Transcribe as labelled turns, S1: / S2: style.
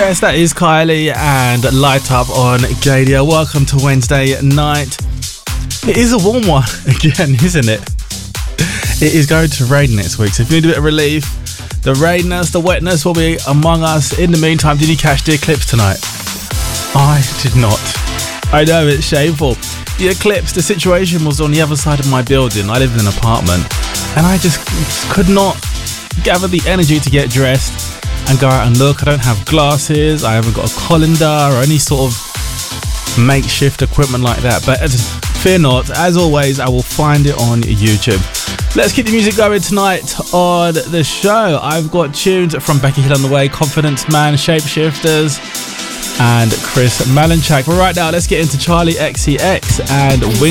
S1: Yes, that is Kylie and Light Up on Gadia. Welcome to Wednesday night. It is a warm one again, isn't it? It is going to rain next week, so if you need a bit of relief, the rainness, the wetness will be among us. In the meantime, did you catch the eclipse tonight? I did not. I know, it's shameful. The eclipse, the situation was on the other side of my building. I live in an apartment, and I just could not gather the energy to get dressed and go out and look. I don't have glasses, I haven't got a colander or any sort of makeshift equipment like that, but fear not, as always I will find it on YouTube. Let's keep the music going tonight on the show. I've got tunes from Becky Hill on the way, Confidence Man, Shapeshifters and Chris Malinchak. But right now let's get into Charlie XCX and Wing.